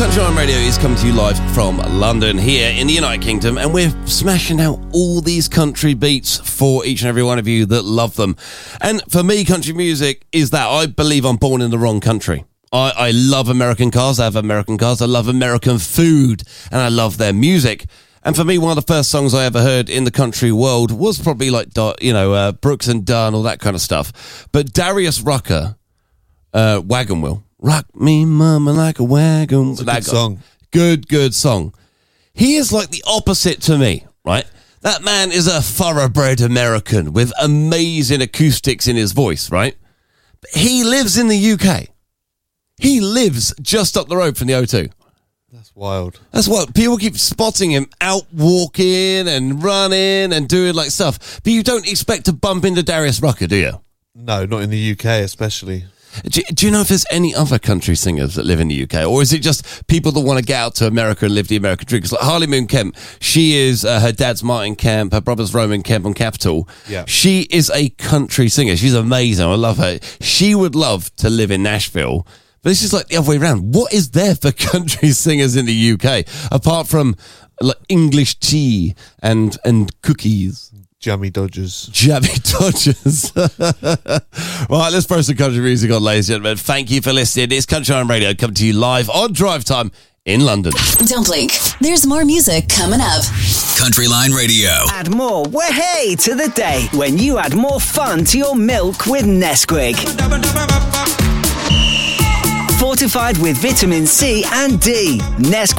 Country Line Radio is coming to you live from London here in the United Kingdom, and we're smashing out all these country beats for each and every one of you that love them. And for me, country music is that I believe I'm born in the wrong country. I love American cars, I have American cars, I love American food, and I love their music. And for me, one of the first songs I ever heard in the country world was probably like, Brooks and Dunn, all that kind of stuff. But Darius Rucker, Wagon Wheel. Rock me, mama, like a wagon. That's a good song. Good song. He is like the opposite to me, right? That man is a thoroughbred American with amazing acoustics in his voice, right? But he lives in the UK. He lives just up the road from the O2. That's wild. That's what people keep spotting him out walking and running and doing like stuff. But you don't expect to bump into Darius Rucker, do you? No, not in the UK especially. Do you know if there's any other country singers that live in the UK? Or is it just people that want to get out to America and live the American dream? Because like Harley Moon Kemp, she is, her dad's Martin Kemp, her brother's Roman Kemp on Capitol. Yeah. She is a country singer. She's amazing. I love her. She would love to live in Nashville. But this is like the other way around. What is there for country singers in the UK? Apart from like English tea and cookies. Jammy Dodgers. Right, let's throw some country music on, ladies and gentlemen. Thank you for listening. It's Country Line Radio coming to you live on Drive Time in London. Don't blink. There's more music coming up. Country Line Radio. Add more way to the day when you add more fun to your milk with Nesquik. Fortified with vitamin C and D. Nesquik.